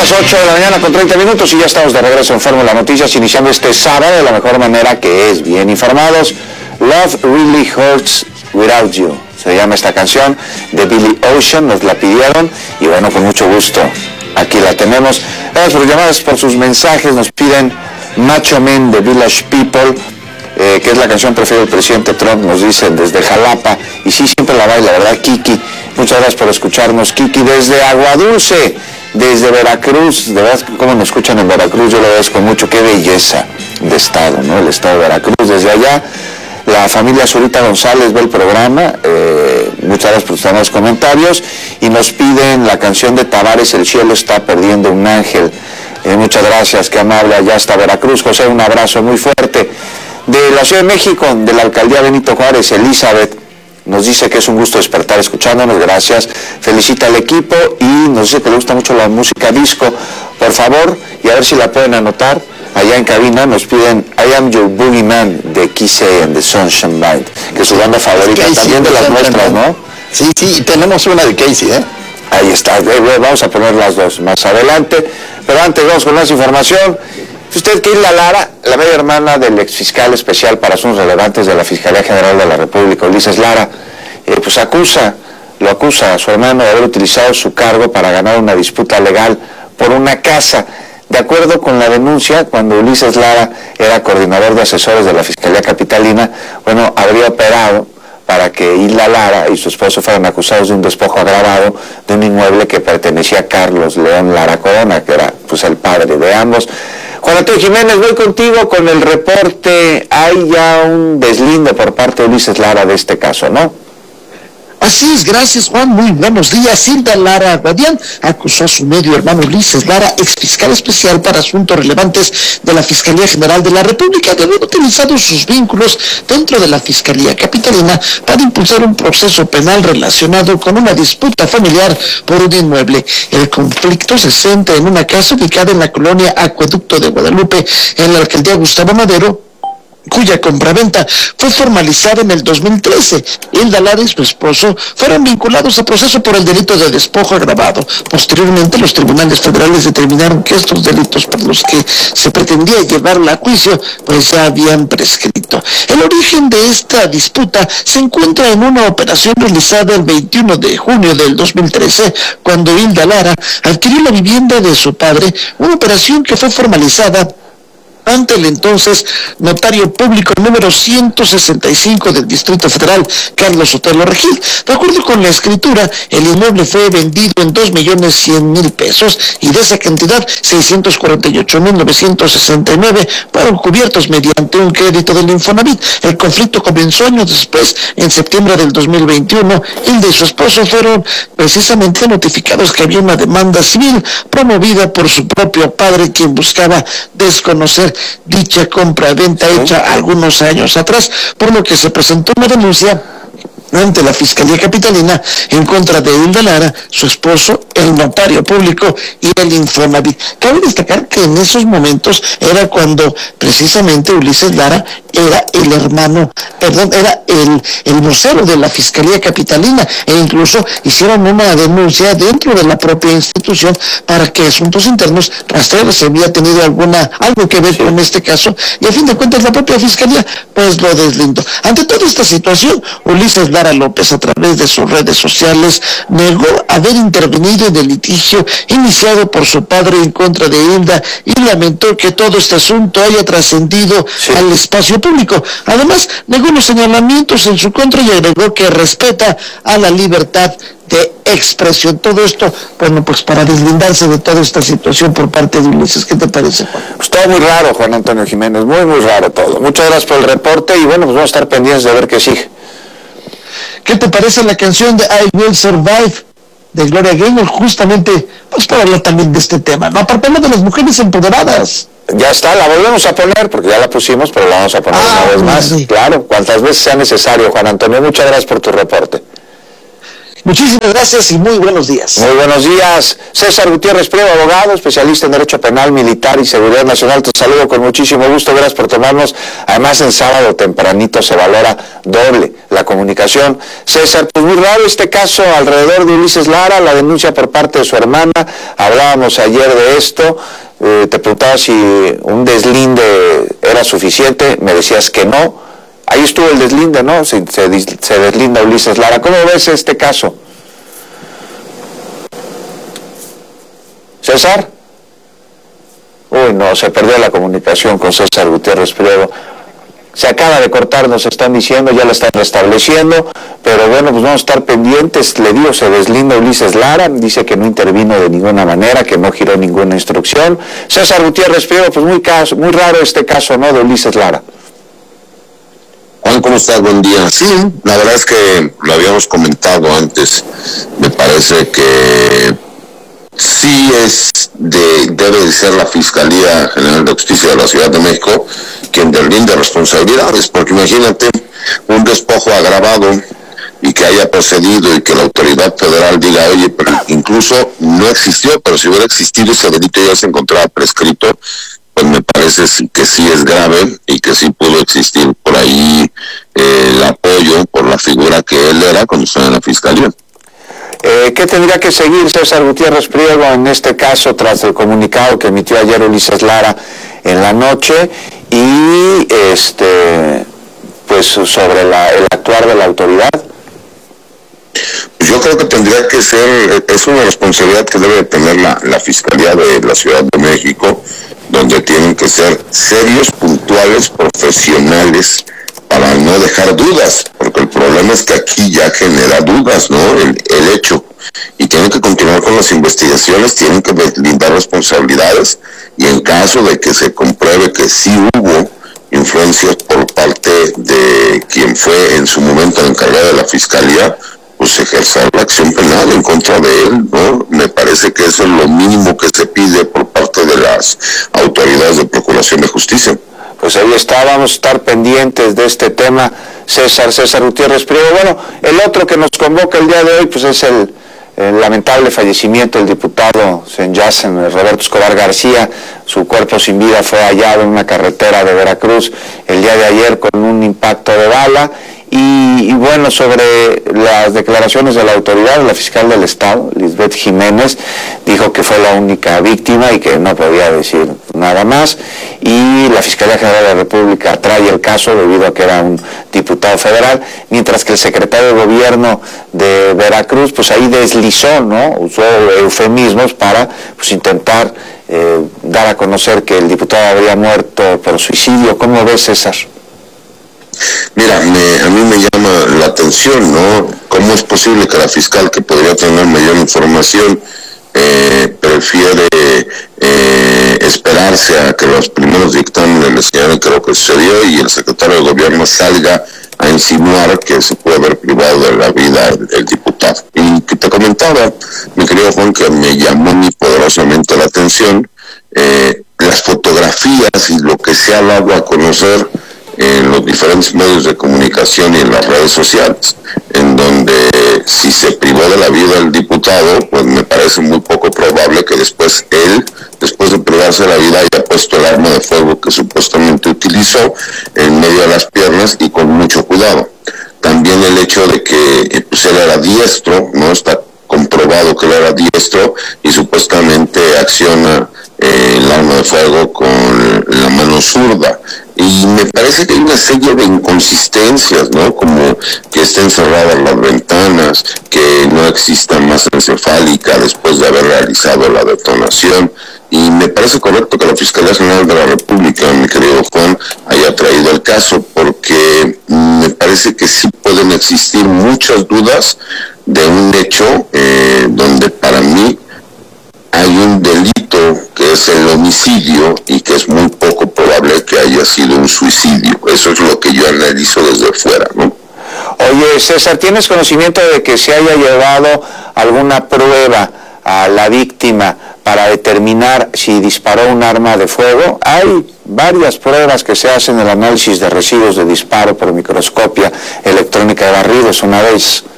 las 8 de la mañana con 30 minutos y ya estamos de regreso en Fórmula Noticias, iniciando este sábado de la mejor manera, que es bien informados. Love Really Hurts Without You, se llama esta canción de Billy Ocean, nos la pidieron y bueno, con mucho gusto aquí la tenemos. Gracias por llamadas, por sus mensajes. Nos piden Macho Man de Village People, que es la canción preferida del presidente Trump, nos dicen desde Jalapa, y sí, siempre la baila, ¿verdad, Kiki? Muchas gracias por escucharnos, Kiki, desde Aguadulce, desde Veracruz. De verdad, como nos escuchan en Veracruz, yo lo agradezco mucho. Qué belleza de estado, ¿no? El estado de Veracruz. Desde allá, la familia Zurita González ve el programa. Muchas gracias por sus comentarios. Y nos piden la canción de Tavares, El cielo está perdiendo un ángel. Muchas gracias, qué amable. Allá está Veracruz. José, un abrazo muy fuerte. De la Ciudad de México, de la Alcaldía Benito Juárez, Elizabeth nos dice que es un gusto despertar escuchándonos, gracias, felicita al equipo y nos dice que le gusta mucho la música disco. Por favor, y a ver si la pueden anotar, allá en cabina nos piden I Am Your Boogeyman de Kissey and the Sunshine Band, que es su banda favorita, Casey, también de las nuestras, ¿no? Sí, sí, tenemos una de Casey, ¿eh? Ahí está, vamos a poner las dos más adelante, pero antes vamos con más información. Usted que Hilda Lara, la media hermana del exfiscal especial para asuntos relevantes de la Fiscalía General de la República, Ulises Lara, pues lo acusa a su hermano de haber utilizado su cargo para ganar una disputa legal por una casa. De acuerdo con la denuncia, cuando Ulises Lara era coordinador de asesores de la Fiscalía Capitalina, bueno, habría operado para que Hilda Lara y su esposo fueran acusados de un despojo agravado de un inmueble que pertenecía a Carlos León Lara Corona, que era pues el padre de ambos. Juan Antonio Jiménez, voy contigo con el reporte. Hay ya un deslinde por parte de Ulises Lara de este caso, ¿no? Así es, gracias Juan, muy buenos días. Hilda Lara Guadián acusó a su medio hermano Ulises Lara, exfiscal especial para asuntos relevantes de la Fiscalía General de la República, de haber utilizado sus vínculos dentro de la Fiscalía Capitalina para impulsar un proceso penal relacionado con una disputa familiar por un inmueble. El conflicto se centra en una casa ubicada en la colonia Acueducto de Guadalupe, en la alcaldía Gustavo Madero, cuya compraventa fue formalizada en el 2013. Hilda Lara y su esposo fueron vinculados a proceso por el delito de despojo agravado. Posteriormente, los tribunales federales determinaron que estos delitos por los que se pretendía llevarla a juicio, pues ya habían prescrito. El origen de esta disputa se encuentra en una operación realizada el 21 de junio del 2013, cuando Hilda Lara adquirió la vivienda de su padre, una operación que fue formalizada ante el entonces notario público número 165 del Distrito Federal, Carlos Sotelo Regil. De acuerdo con la escritura, el inmueble fue vendido en 2.100.000 pesos y de esa cantidad 648.969 fueron cubiertos mediante un crédito del Infonavit. El conflicto comenzó años después, en septiembre del 2021. Hilda y su esposo fueron precisamente notificados que había una demanda civil promovida por su propio padre, quien buscaba desconocer dicha compra-venta hecha algunos años atrás, por lo que se presentó una denuncia ante la Fiscalía Capitalina en contra de Hilda Lara, su esposo, el notario público y el Infonavit. Cabe destacar que en esos momentos era cuando precisamente Ulises Lara era el vocero de la Fiscalía Capitalina, e incluso hicieron una denuncia dentro de la propia institución para que Asuntos Internos rastreara si había tenido algo que ver con este caso, y a fin de cuentas la propia Fiscalía pues lo deslindó. Ante toda esta situación, Ulises Lara López, a través de sus redes sociales, negó haber intervenido en el litigio iniciado por su padre en contra de Hilda y lamentó que todo este asunto haya trascendido al espacio público. Además, negó los señalamientos en su contra y agregó que respeta a la libertad de expresión. Todo esto, bueno, pues para deslindarse de toda esta situación por parte de Ulises. ¿Qué te parece, Juan? Pues todo muy raro, Juan Antonio Jiménez, muy, muy raro todo. Muchas gracias por el reporte y bueno, pues vamos a estar pendientes de ver qué sigue. ¿Qué te parece la canción de I Will Survive de Gloria Gaynor? Justamente, pues para hablar también de este tema, ¿no? Aparte de las mujeres empoderadas. Ya está, la volvemos a poner, porque ya la pusimos, pero la vamos a poner una vez más. Sí. Claro, cuantas veces sea necesario, Juan Antonio. Muchas gracias por tu reporte. Muchísimas gracias y muy buenos días. Muy buenos días. César Gutiérrez Priego, abogado, especialista en Derecho Penal, Militar y Seguridad Nacional. Te saludo con muchísimo gusto. Gracias por tomarnos. Además, en sábado tempranito se valora doble la comunicación. César, pues muy raro este caso alrededor de Ulises Lara, la denuncia por parte de su hermana. Hablábamos ayer de esto. Te preguntaba si un deslinde era suficiente. Me decías que no. Ahí estuvo el deslinde, ¿no? Se deslinda Ulises Lara. ¿Cómo ves este caso? ¿César? Uy, no, se perdió la comunicación con César Gutiérrez Priego. Se acaba de cortar, nos están diciendo, ya la están restableciendo, pero bueno, pues vamos a estar pendientes. Le digo, se deslinda Ulises Lara, dice que no intervino de ninguna manera, que no giró ninguna instrucción. César Gutiérrez Priego, pues muy raro este caso, ¿no?, de Ulises Lara. Juan, ¿cómo estás? Buen día. Sí, la verdad es que lo habíamos comentado antes. Me parece que sí debe de ser la Fiscalía General de Justicia de la Ciudad de México quien deslinde responsabilidades, porque imagínate un despojo agravado y que haya procedido y que la autoridad federal diga, oye, pero incluso no existió, pero si hubiera existido ese delito ya se encontraba prescrito, pues me parece que sí es grave y que sí pudo existir por ahí el apoyo por la figura que él era cuando estaba en la Fiscalía. ¿Qué tendría que seguir César Gutiérrez Priego en este caso tras el comunicado que emitió ayer Ulises Lara en la noche y pues sobre el actuar de la autoridad? Pues yo creo que tendría que ser, es una responsabilidad que debe tener la Fiscalía de la Ciudad de México, donde tienen que ser serios, puntuales, profesionales, para no dejar dudas, porque el problema es que aquí ya genera dudas, ¿no? El hecho. Y tienen que continuar con las investigaciones, tienen que deslindar responsabilidades, y en caso de que se compruebe que sí hubo influencias por parte de quien fue en su momento el encargado de la Fiscalía, pues ejercer la acción penal en contra de él, ¿no? Me parece que eso es lo mínimo que se pide por parte de las autoridades de Procuración de Justicia. Pues ahí está, vamos a estar pendientes de este tema, César Gutiérrez Priego. Bueno, el otro que nos convoca el día de hoy, pues es el lamentable fallecimiento del diputado Senyacen Roberto Escobar García. Su cuerpo sin vida fue hallado en una carretera de Veracruz el día de ayer con un impacto de bala. Y bueno, sobre las declaraciones de la autoridad, la fiscal del Estado, Lisbeth Jiménez, dijo que fue la única víctima y que no podía decir nada más. Y la Fiscalía General de la República trae el caso debido a que era un diputado federal, mientras que el secretario de Gobierno de Veracruz, pues ahí deslizó, ¿no? Usó eufemismos para pues intentar dar a conocer que el diputado habría muerto por suicidio. ¿Cómo ves, César? Mira, a mí me llama la atención, ¿no? ¿Cómo es posible que la fiscal, que podría tener mayor información, prefiere esperarse a que los primeros dictámenes le señalen que lo que sucedió y el secretario de Gobierno salga a insinuar que se puede haber privado de la vida el diputado? Y que te comentaba, mi querido Juan, que me llamó muy poderosamente la atención las fotografías y lo que se ha dado a conocer en los diferentes medios de comunicación y en las redes sociales, en donde si se privó de la vida el diputado, pues me parece muy poco probable que después de privarse de la vida, haya puesto el arma de fuego que supuestamente utilizó en medio de las piernas y con mucho cuidado. También el hecho de que pues él era diestro, no está comprobado que él era diestro y supuestamente acciona el arma de fuego con la mano zurda. Y me parece que hay una serie de inconsistencias, ¿no? Como que estén cerradas las ventanas, que no exista masa encefálica después de haber realizado la detonación. Y me parece correcto que la Fiscalía General de la República, mi querido Juan, haya traído el caso, porque me parece que sí pueden existir muchas dudas de un hecho donde para mí hay un delito que es el homicidio y que es muy poco probable que haya sido un suicidio. Eso es lo que yo analizo desde fuera, ¿no? Oye, César, ¿tienes conocimiento de que se haya llevado alguna prueba a la víctima para determinar si disparó un arma de fuego? Hay varias pruebas que se hacen, el análisis de residuos de disparo por microscopia electrónica de barrido es una vez.